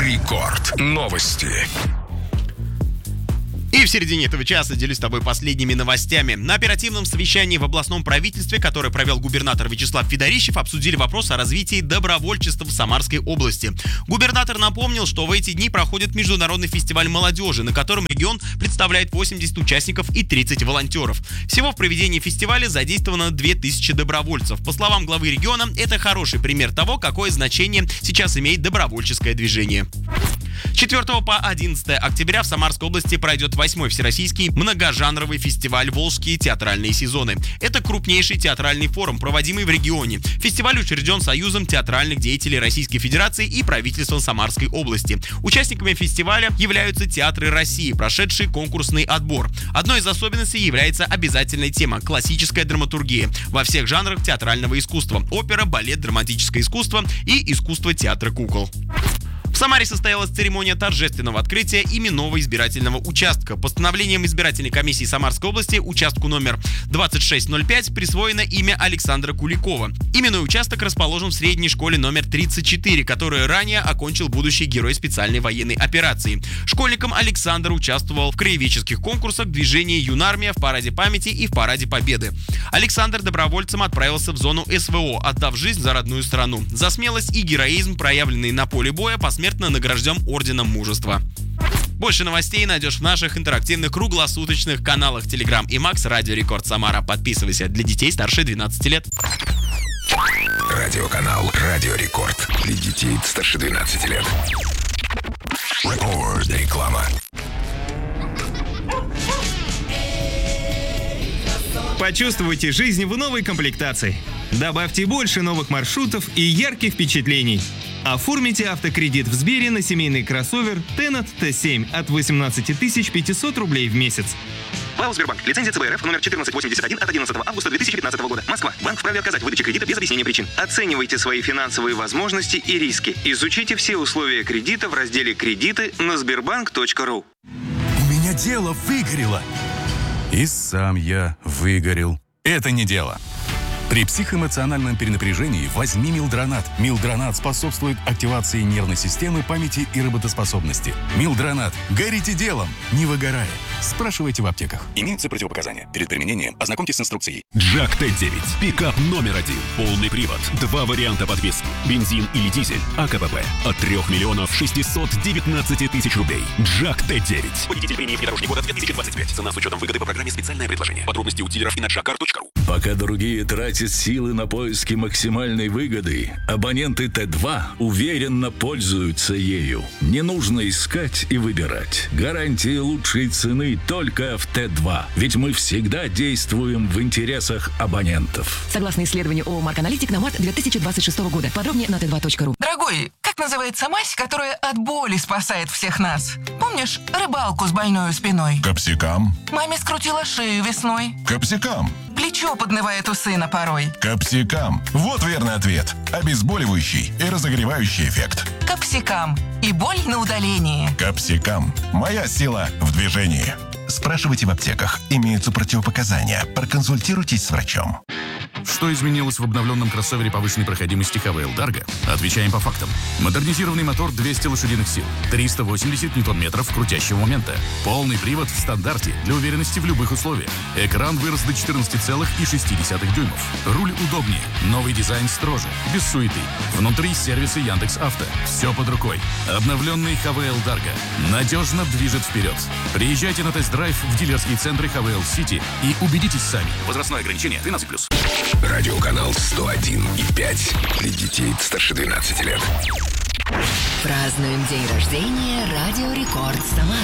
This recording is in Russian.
Рекорд. Новости. И в середине этого часа делюсь с тобой последними новостями. На оперативном совещании в областном правительстве, которое провел губернатор Вячеслав Федорищев, обсудили вопрос о развитии добровольчества в Самарской области. Губернатор напомнил, что в эти дни проходит международный фестиваль молодежи, на котором регион представляет 80 участников и 30 волонтеров. Всего в проведении фестиваля задействовано 2000 добровольцев. По словам главы региона, это хороший пример того, какое значение сейчас имеет добровольческое движение. С 4 по 11 октября в Самарской области пройдет 8-й всероссийский многожанровый фестиваль «Волжские театральные сезоны». Это крупнейший театральный форум, проводимый в регионе. Фестиваль учрежден Союзом театральных деятелей Российской Федерации и правительством Самарской области. Участниками фестиваля являются театры России, прошедшие конкурсный отбор. Одной из особенностей является обязательная тема – классическая драматургия во всех жанрах театрального искусства – опера, балет, драматическое искусство и искусство театра кукол. В Самаре состоялась церемония торжественного открытия именного избирательного участка. Постановлением избирательной комиссии Самарской области участку номер 2605 присвоено имя Александра Куликова. Именной участок расположен в средней школе номер 34, которую ранее окончил будущий герой специальной военной операции. Школьником Александр участвовал в краеведческих конкурсах, движении «Юнармия», в параде памяти и в параде победы. Александр добровольцем отправился в зону СВО, отдав жизнь за родную страну. За смелость и героизм, проявленные на поле боя, посмертно награжден орденом мужества. Больше новостей найдешь в наших интерактивных круглосуточных каналах Telegram и Max Радио Рекорд Самара. Подписывайся, для детей старше 12 лет. Радиоканал Радио Рекорд. Для детей старше 12 лет. Рекорд. Реклама. Почувствуйте жизнь в новой комплектации. Добавьте больше новых маршрутов и ярких впечатлений. Оформите автокредит в Сбере на семейный кроссовер Tenat T7 от 18 500 рублей в месяц. ПАО «Сбербанк». Лицензия ЦБРФ номер 1481 от 11 августа 2015 года. Москва. Банк вправе отказать в выдаче кредита без объяснения причин. Оценивайте свои финансовые возможности и риски. Изучите все условия кредита в разделе «Кредиты» на sberbank.ru. У меня дело выгорело. И сам я выгорел. Это не дело. При психоэмоциональном перенапряжении возьми Милдронат. Милдронат способствует активации нервной системы, памяти и работоспособности. Милдронат. Горите делом, не выгорая. Спрашивайте в аптеках. Имеются противопоказания. Перед применением ознакомьтесь с инструкцией. Джак Т9. Пикап номер 1. Полный привод. 2 варианта подвески. Бензин или дизель. АКПП. От 3 миллионов 619 тысяч рублей. Джак Т9. Водитель премии внедорожник года 2025. Цена с учетом выгоды по программе «Специальное предложение». Подробности у дилеров и на джаккар.ру. Пока другие тратят силы на поиски максимальной выгоды, абоненты Т2 уверенно пользуются ею. Не нужно искать и выбирать. Гарантия лучшей цены только в Т2. Ведь мы всегда действуем в интересах абонентов. Согласно исследованию ООО «Марк Аналитик» на март 2026 года. Подробнее на t2.ru. Дорогой, как называется мазь, которая от боли спасает всех нас? Помнишь рыбалку с больной спиной? Капсикам. Маме скрутила шею весной. Капсикам. Плечо поднывает у сына порой. Капсикам. Вот верный ответ. Обезболивающий и разогревающий эффект. Капсикам. И боль на удалении. Капсикам. Моя сила в движении. Спрашивайте в аптеках. Имеются противопоказания. Проконсультируйтесь с врачом. Что изменилось в обновленном кроссовере повышенной проходимости ХВЛ Дарго? Отвечаем по фактам. Модернизированный мотор 200 лошадиных сил, 380 ньютон-метров крутящего момента, полный привод в стандарте для уверенности в любых условиях. Экран вырос до 14,6 дюймов. Руль удобнее, новый дизайн строже, без суеты. Внутри сервисы Яндекс.Авто. Все под рукой. Обновленный ХВЛ Дарго надежно движет вперед. Приезжайте на тест-драйв в дилерские центры ХВЛ Сити и убедитесь сами. Возрастное ограничение 13+. Радиоканал 101,5. Для детей старше 12 лет. Празднуем день рождения Радио Рекорд Самара.